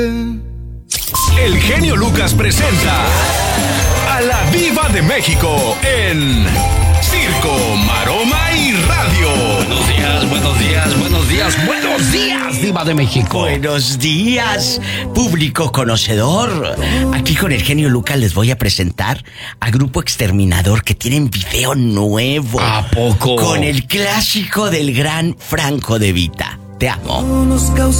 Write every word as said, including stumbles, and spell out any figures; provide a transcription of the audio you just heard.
El genio Lucas presenta a la Diva de México en Circo, Maroma y Radio. Buenos días, buenos días, buenos días, buenos días, Diva de México. Buenos días, público conocedor. Aquí con el genio Lucas les voy a presentar a Grupo Exterminador, que tienen video nuevo. ¿A poco? Con el clásico del gran Franco De Vita. Te amo.